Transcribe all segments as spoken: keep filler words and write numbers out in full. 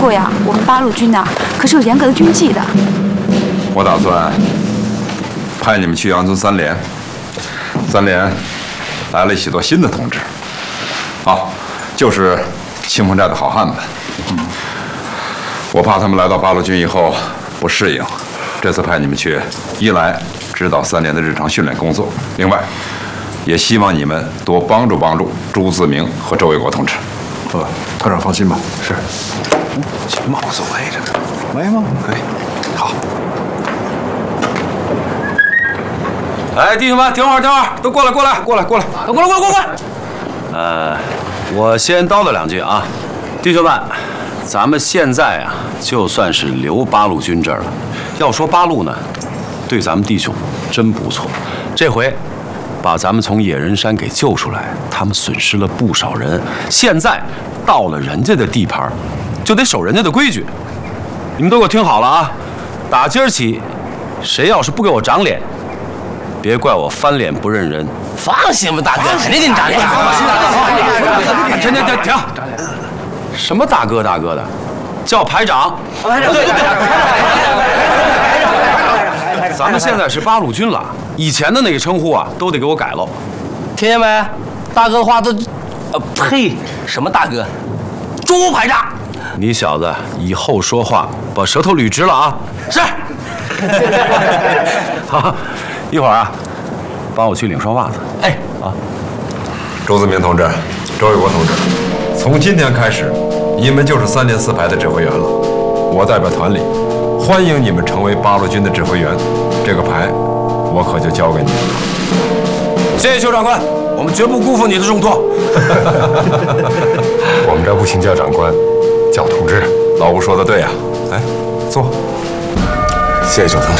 过呀，我们八路军呐，可是有严格的军纪的。 我打算派你们去杨村三连，三连来了许多新的同志，好，就是清风寨的好汉们。嗯，我怕他们来到八路军以后不适应，这次派你们去，一来指导三连的日常训练工作，另外也希望你们多帮助帮助朱自明和周卫国同志。 呃，团长放心吧。 是。 行吧，无所谓，这个没吗？可以。好。 哎，弟兄们，等会儿，等会儿，都过来，过来，过来，过来，过来，过来，过来，过来。呃，我先叨叨两句啊，弟兄们，咱们现在啊，就算是留八路军这儿了。要说八路呢，对咱们弟兄真不错。这回把咱们从野人山给救出来，他们损失了不少人。现在到了人家的地盘，就得守人家的规矩。你们都给我听好了啊！打今儿起，谁要是不给我长脸，别怪我翻脸不认人。 放心吧，大哥，肯定给你长脸。 停停停停！什么大哥大哥的，叫排长。 排长，对对对。 咱们现在是八路军了，以前的那个称呼啊，都得给我改了。 听见没？大哥的话都，呃，呸，什么大哥？朱排长。 你小子以后说话把舌头捋直了啊！ 是。 好，一会儿啊，帮我去领双袜子。 哎， 啊， 周自明同志、周卫国同志，从今天开始，你们就是三连四排的指挥员了。我代表团里欢迎你们成为八路军的指挥员，这个牌我可就交给你们了。 谢谢邱长官，我们绝不辜负你的重托。 我们这不请叫长官，叫同志。 老吴说的对呀、啊，来坐。 谢谢周同志。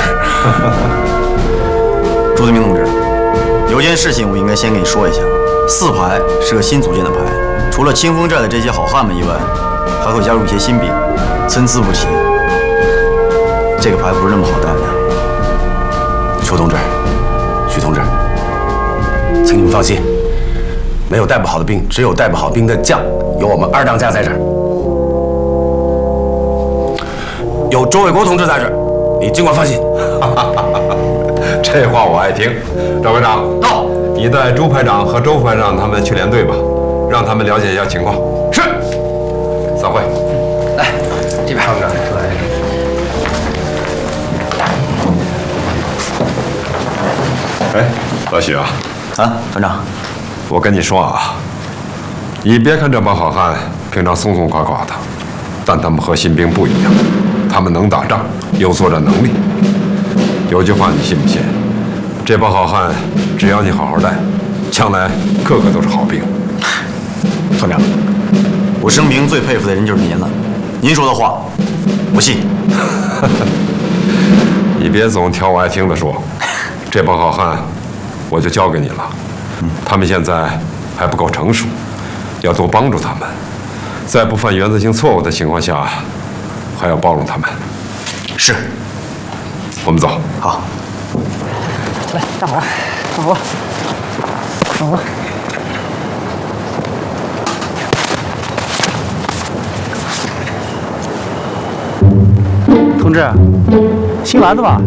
朱自明同志，有件事情我应该先跟你说一下。四排是个新组建的排，除了清风寨的这些好汉们以外，还会加入一些新兵，参差不齐。这个牌不是那么好带的。邱同志、徐同志，请你们放心，没有带不好的兵，只有带不好兵的将。有我们二当家在这儿，有周卫国同志在这儿，你尽管放心。 这话我爱听。赵排长到，你带朱排长和周排长他们去连队吧，让他们了解一下情况。是。散会。 来，这边。团长，来。 哎，老许啊， 啊，团长， 我跟你说啊，你别看这帮好汉平常松松垮垮的，但他们和新兵不一样，他们能打仗，有作战能力。有句话你信不信？这帮好汉只要你好好带，将来个个都是好兵。 团长，我生平最佩服的人就是您了，您说的话，我信。 你别总挑我爱听的说，这帮好汉我就交给你了。他们现在还不够成熟，要多帮助他们，在不犯原则性错误的情况下，还要包容他们。 是。 我们走。 好。 来，大伙儿，大伙儿，大伙儿。 同志，姓蓝的吧？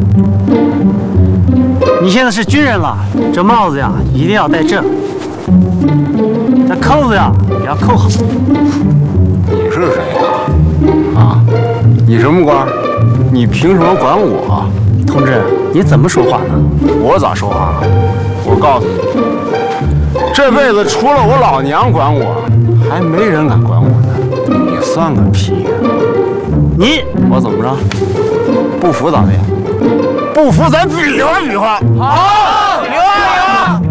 你现在是军人了，这帽子呀一定要戴正，这扣子呀也要扣好。 你是谁呀？啊？你什么官？你凭什么管我？ 同志，你怎么说话呢？ 我咋说话了？我告诉你，这辈子除了我老娘管我，还没人敢管我呢。你算个屁呀！ 你我怎么着？不服咋的？不服咱比划比划。 好，比划比划。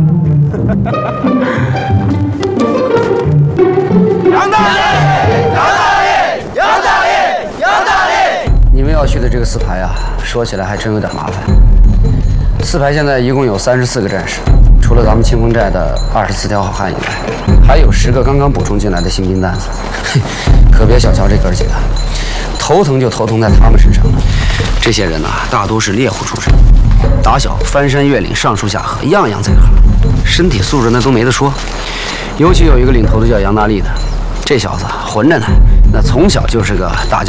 杨大爷，杨大爷，杨大爷，杨大爷！ 你们要去的这个四排啊，说起来还真有点麻烦。四排现在一共有三十四个战士，除了咱们清风寨的二十四条好汉以外，还有十个刚刚补充进来的新兵蛋子。可别小瞧这哥几个，头疼就头疼在他们身上了。这些人呐、啊，大多是猎户出身，打小翻山越岭、上树下河，样样在行，身体素质那都没得说。尤其有一个领头的叫杨大力的，这小子混着呢，那从小就是个打架